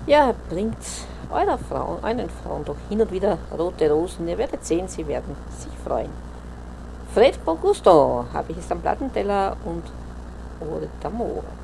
Ja, bringt euren Frauen doch hin und wieder rote Rosen. Ihr werdet sehen, sie werden sich freuen. Fred con gusto, habe ich es am Plattenteller und Ore d'amore.